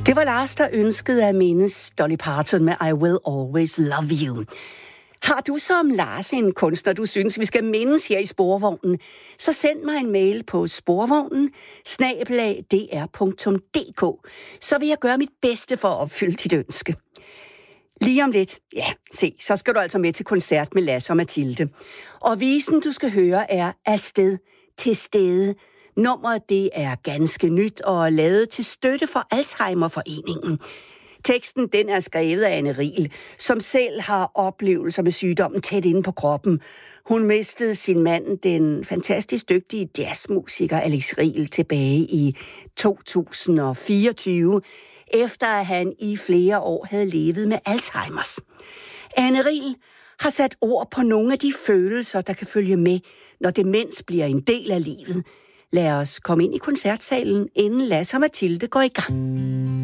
Det var Lars, der ønskede at mindes Dolly Parton med I Will Always Love You. Har du som Lars en kunstner, du synes, vi skal mindes her i Sporvognen, så send mig en mail på sporvognen@dr.dk, så vil jeg gøre mit bedste for at opfylde dit ønske. Lige om lidt, så skal du altså med til koncert med Lasse og Mathilde. Og visen, du skal høre, er Afsted til stede. Nummeret, det er ganske nyt og lavet til støtte for Alzheimerforeningen. Teksten, den er skrevet af Anne Riel, som selv har oplevelser med sygdommen tæt inde på kroppen. Hun mistede sin mand, den fantastisk dygtige jazzmusiker Alex Riel, tilbage i 2024, efter at han i flere år havde levet med Alzheimers. Anne Riel har sat ord på nogle af de følelser, der kan følge med, når demens bliver en del af livet. Lad os komme ind i koncertsalen, inden Lasse og Mathilde går i gang.